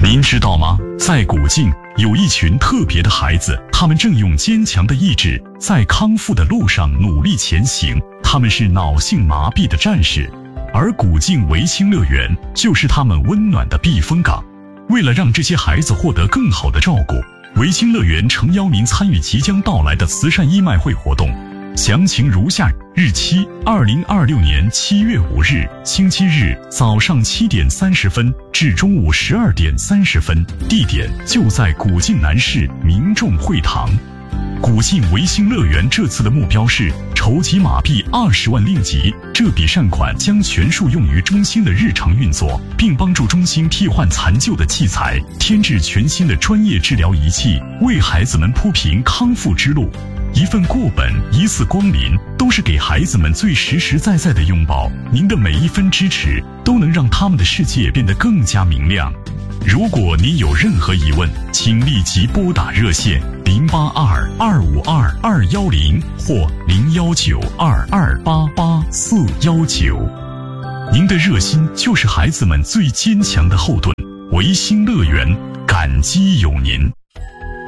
您知道吗？在古晋有一群特别的孩子，他们正用坚强的意志在康复的路上努力前行。他们是脑性麻痹的战士，而古晋维新乐园就是他们温暖的避风港。为了让这些孩子获得更好的照顾，维新乐园诚邀您参与即将到来的慈善义卖会活动。详情如下：日期2026年7月5日，星期日，早上7点30分至中午12点30分，地点就在古晋南市民众会堂。古晋维新乐园这次的目标是筹集马币20万令吉，这笔善款将全数用于中心的日常运作，并帮助中心替换残旧的器材，添置全新的专业治疗仪器，为孩子们铺平康复之路。一份过本，一次光临，都是给孩子们最实实在在的拥抱。您的每一分支持，都能让他们的世界变得更加明亮。如果您有任何疑问，请立即拨打热线082-252-210或019-2288-419。您的热心就是孩子们最坚强的后盾。维新乐园，感激有您。